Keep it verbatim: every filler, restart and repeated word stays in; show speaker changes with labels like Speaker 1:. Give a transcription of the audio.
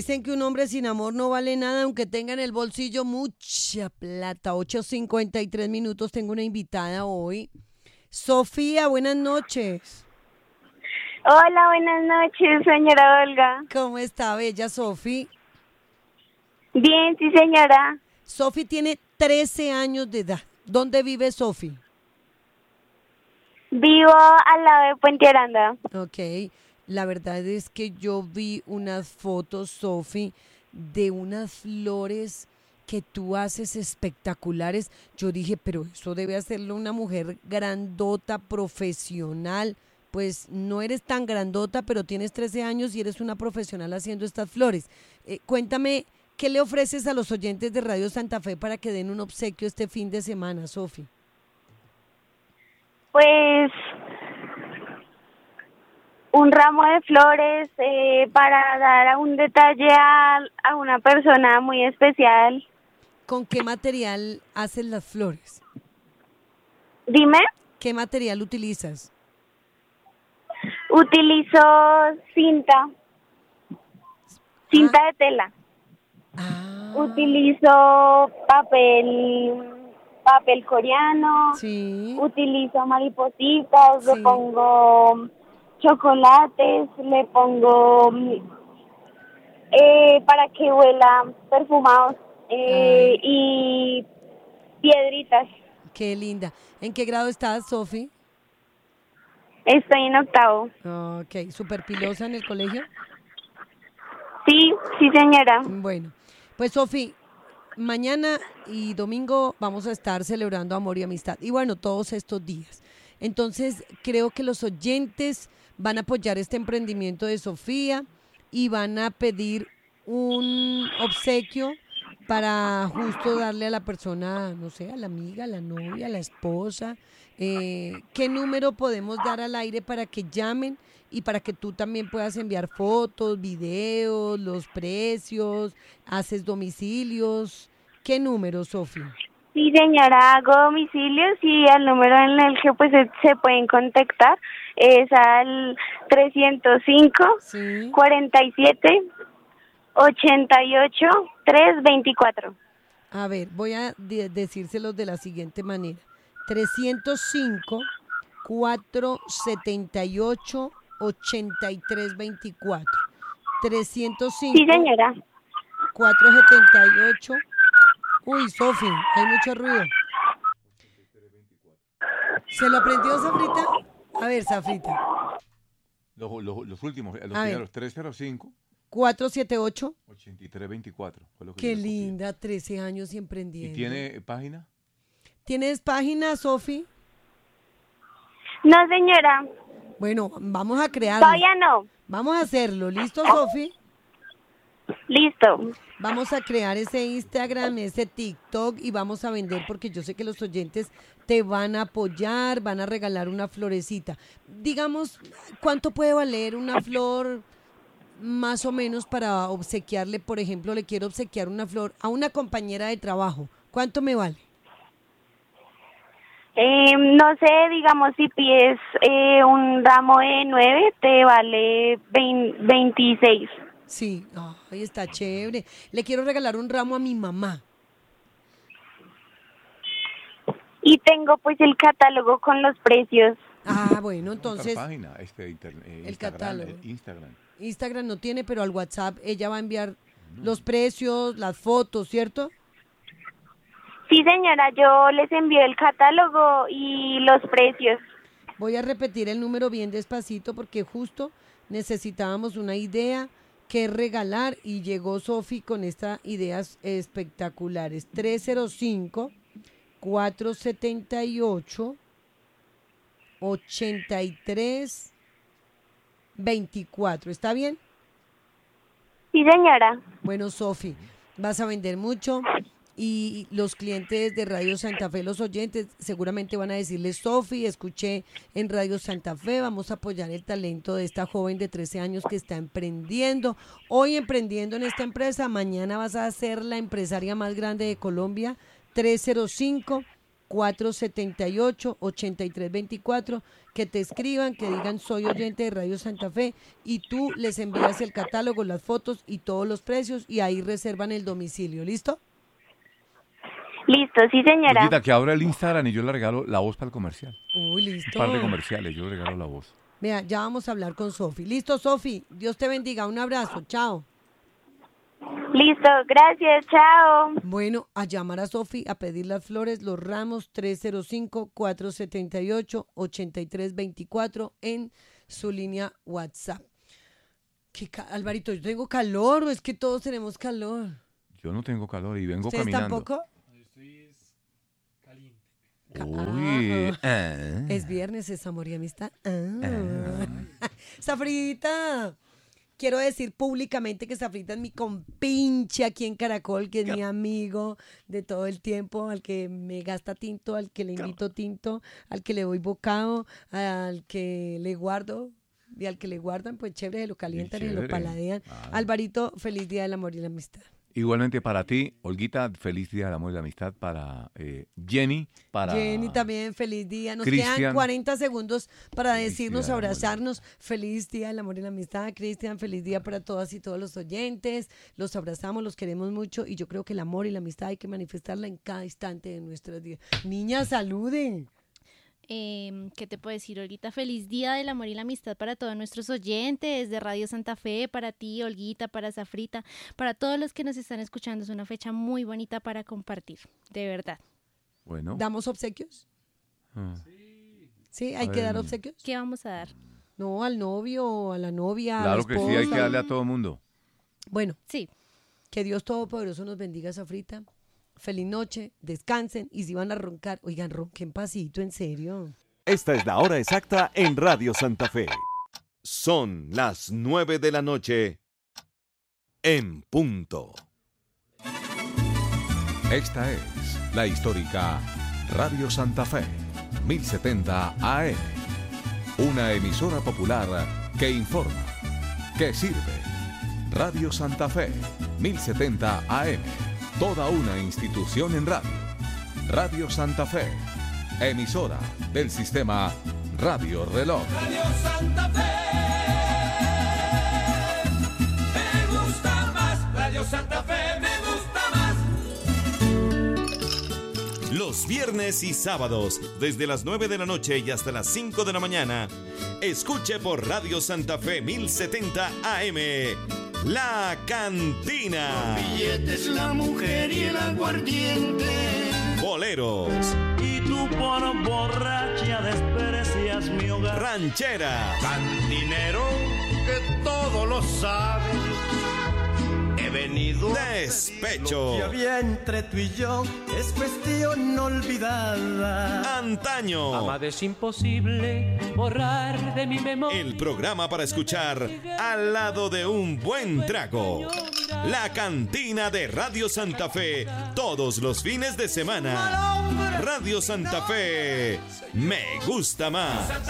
Speaker 1: Dicen que un hombre sin amor no vale nada, aunque tenga en el bolsillo mucha plata. ocho cincuenta y tres minutos, tengo una invitada hoy. Sofía, buenas noches.
Speaker 2: Hola, buenas noches, señora Olga.
Speaker 1: ¿Cómo está, bella Sofi?
Speaker 2: Bien, sí, señora.
Speaker 1: Sofi tiene trece años de edad. ¿Dónde vive Sofi?
Speaker 2: Vivo al lado de Puente Aranda.
Speaker 1: Ok, la verdad es que yo vi unas fotos, Sofi, de unas flores que tú haces espectaculares. Yo dije, pero eso debe hacerlo una mujer grandota, profesional. Pues no eres tan grandota, pero tienes trece años y eres una profesional haciendo estas flores. Eh, cuéntame, ¿qué le ofreces a los oyentes de Radio Santa Fe para que den un obsequio este fin de semana, Sofi?
Speaker 2: Pues un ramo de flores eh, para dar a un detalle a, a una persona muy especial.
Speaker 1: ¿Con qué material haces las flores?
Speaker 2: Dime.
Speaker 1: ¿Qué material utilizas?
Speaker 2: Utilizo cinta, cinta ah. de tela.
Speaker 1: Ah.
Speaker 2: Utilizo papel, papel coreano.
Speaker 1: Sí.
Speaker 2: Utilizo maripositas, sí. Le pongo chocolates, le pongo eh, para que huela perfumados eh, y piedritas.
Speaker 1: Qué linda. ¿En qué grado estás, Sofi?
Speaker 2: Estoy en octavo.
Speaker 1: Ok, ¿súper pilosa en el colegio?
Speaker 2: Sí, sí, señora.
Speaker 1: Bueno, pues Sofi, mañana y domingo vamos a estar celebrando amor y amistad. Y bueno, todos estos días. Entonces, creo que los oyentes van a apoyar este emprendimiento de Sofía y van a pedir un obsequio para justo darle a la persona, no sé, a la amiga, a la novia, a la esposa. Eh, ¿Qué número podemos dar al aire para que llamen y para que tú también puedas enviar fotos, videos, los precios, haces domicilios? ¿Qué número, Sofía?
Speaker 2: Sí, señora, hago domicilios y el número en el que pues se, se pueden contactar es al trescientos cinco, sí. cuarenta y siete, ochenta y ocho, trescientos veinticuatro.
Speaker 1: A ver, voy a de- decírselos de la siguiente manera. trescientos cinco, cuatrocientos setenta y ocho, ochenta y tres veinticuatro. trescientos cinco.
Speaker 2: Sí, señora.
Speaker 1: cuatrocientos setenta y ocho. Uy, Sofi, hay mucho ruido. ¿Se lo aprendió, Safrita? A ver, Safrita.
Speaker 3: Los, los, los últimos, los
Speaker 1: A
Speaker 3: primeros, trescientos cinco.
Speaker 1: cuatrocientos setenta y ocho.
Speaker 3: ochenta y tres veinticuatro. Fue lo que
Speaker 1: Qué
Speaker 3: yo
Speaker 1: linda, trece años y emprendiendo.
Speaker 3: ¿Y tiene página?
Speaker 1: ¿Tienes página, Sofi?
Speaker 2: No, señora.
Speaker 1: Bueno, vamos a crearlo.
Speaker 2: Todavía no.
Speaker 1: Vamos a hacerlo. ¿Listo, Sofi?
Speaker 2: Listo.
Speaker 1: Vamos a crear ese Instagram, ese TikTok y vamos a vender porque yo sé que los oyentes te van a apoyar, van a regalar una florecita. Digamos, ¿cuánto puede valer una flor más o menos para obsequiarle? Por ejemplo, le quiero obsequiar una flor a una compañera de trabajo. ¿Cuánto me vale?
Speaker 2: Eh, no sé, digamos, si pides eh, un ramo de nueve, te vale veintiséis.
Speaker 1: Sí, ay, está chévere. Le quiero regalar un ramo a mi mamá.
Speaker 2: Y tengo pues el catálogo con los precios.
Speaker 1: Ah, bueno, entonces...
Speaker 3: Otra página, este, internet, eh,
Speaker 1: el
Speaker 3: Instagram,
Speaker 1: catálogo.
Speaker 3: eh, Instagram.
Speaker 1: Instagram no tiene, pero al WhatsApp ella va a enviar no. los precios, las fotos, ¿cierto?
Speaker 2: Sí, señora, yo les envío el catálogo y los precios.
Speaker 1: Voy a repetir el número bien despacito porque justo necesitábamos una idea que regalar y llegó Sofi con estas ideas espectaculares. tres cero cinco, cuatrocientos setenta y ocho, ochenta y tres veinticuatro. ¿Está bien?
Speaker 2: Sí, señora.
Speaker 1: Bueno, Sofi, vas a vender mucho y los clientes de Radio Santa Fe, los oyentes, seguramente van a decirle: Sofi, escuché en Radio Santa Fe, vamos a apoyar el talento de esta joven de trece años que está emprendiendo. Hoy emprendiendo en esta empresa, mañana vas a ser la empresaria más grande de Colombia. tres cero cinco, cuatro siete ocho, ocho tres dos cuatro, que te escriban, que digan soy oyente de Radio Santa Fe y tú les envías el catálogo, las fotos y todos los precios y ahí reservan el domicilio, ¿listo?
Speaker 2: Listo, sí señora.
Speaker 3: Olguita, que abra el Instagram y yo le regalo la voz para el comercial.
Speaker 1: Uy, listo.
Speaker 3: Un par de comerciales, yo le regalo la voz.
Speaker 1: Vea, ya vamos a hablar con Sofi. Listo, Sofi, Dios te bendiga, un abrazo, chao.
Speaker 2: Listo, gracias, chao.
Speaker 1: Bueno, a llamar a Sofi, a pedir las flores, los ramos tres cero cinco, cuatro siete ocho, ocho tres dos cuatro en su línea WhatsApp. ¿Qué ca- Alvarito, yo tengo calor o es que todos tenemos calor?
Speaker 3: Yo no tengo calor y vengo
Speaker 1: ¿Ustedes
Speaker 3: caminando.
Speaker 1: tampoco?
Speaker 3: Uy,
Speaker 1: Ah.
Speaker 3: ah.
Speaker 1: Es viernes, es amor y amistad. Ah. Zafrita, quiero decir públicamente que Zafrita es mi compinche aquí en Caracol, que es mi amigo de todo el tiempo, al que me gasta tinto, al que le invito tinto, al que le doy bocado, al que le guardo y al que le guardan, pues chévere, lo calientan y, lo
Speaker 3: chévere.
Speaker 1: paladean.
Speaker 3: Ah.
Speaker 1: Alvarito, feliz día del amor y la amistad.
Speaker 3: Igualmente para ti, Olguita, feliz día del amor y la amistad para eh, Jenny, para
Speaker 1: Jenny también, feliz día. Nos
Speaker 3: Cristian.
Speaker 1: quedan cuarenta segundos para
Speaker 3: Feliz
Speaker 1: decirnos,
Speaker 3: día del amor y la
Speaker 1: abrazarnos. Feliz día del amor y la amistad, Cristian. Feliz día para todas y todos los oyentes. Los abrazamos, los queremos mucho y yo creo que el amor y la amistad hay que manifestarla en cada instante de nuestros días. Niñas, saluden.
Speaker 4: Eh, ¿Qué te puedo decir, Olguita? Feliz día del amor y la amistad para todos nuestros oyentes de Radio Santa Fe, para ti, Olguita, para Zafrita, para todos los que nos están escuchando. Es una fecha muy bonita para compartir, de verdad.
Speaker 3: Bueno.
Speaker 1: ¿Damos obsequios?
Speaker 3: Ah.
Speaker 1: Sí, hay
Speaker 3: A
Speaker 1: que
Speaker 3: ver.
Speaker 1: dar obsequios.
Speaker 4: ¿Qué vamos a dar?
Speaker 1: No, al novio, a la novia, a la
Speaker 3: Claro que sí, hay que
Speaker 1: esposa.
Speaker 3: darle a todo mundo.
Speaker 1: Bueno,
Speaker 4: Sí,
Speaker 1: que Dios Todopoderoso nos bendiga, Zafrita. Feliz noche, descansen y si van a roncar, oigan, ronquen pasito, en serio.
Speaker 5: Esta es la hora exacta en Radio Santa Fe. Son las nueve de la noche en punto.
Speaker 6: Esta es la histórica Radio Santa Fe, mil setenta A M. Una emisora popular que informa, que sirve. Radio Santa Fe, mil setenta A M. Toda una institución en radio. Radio Santa Fe, emisora del sistema Radio Reloj.
Speaker 7: Radio Santa Fe, me gusta más. Radio Santa Fe, me gusta más.
Speaker 5: Los viernes y sábados, desde las nueve de la noche y hasta las cinco de la mañana, escuche por Radio Santa Fe mil setenta A M, La Cantina.
Speaker 7: Billetes, la mujer y el aguardiente.
Speaker 5: Boleros,
Speaker 7: Y tú por borracha desprecias mi hogar.
Speaker 5: rancheras,
Speaker 7: Cantinero, que todo lo sabe. He venido a
Speaker 5: despecho,
Speaker 7: pedir lo que había entre tú y yo. Es cuestión olvidada.
Speaker 5: antaño.
Speaker 8: Amada, es imposible borrar de mi memoria.
Speaker 5: El programa para escuchar al lado de un buen trago. La Cantina de Radio Santa Fe, todos los fines de semana. Radio Santa Fe, me gusta más.